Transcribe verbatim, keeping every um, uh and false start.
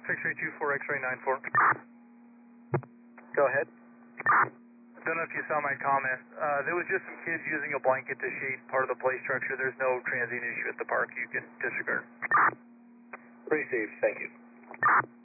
X-ray two four, X-ray nine four. Go ahead. Don't know if you saw my comment. Uh, there was just some kids using a blanket to shade part of the play structure. There's no transient issue at the park. You can disregard. Received. Thank you.